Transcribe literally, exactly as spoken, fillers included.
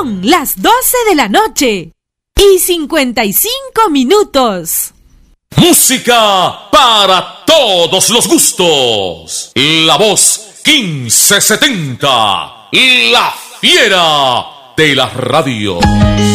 Son las doce de la noche y cincuenta y cinco minutos. Música para todos los gustos. La voz quince setenta. La fiera de la radio.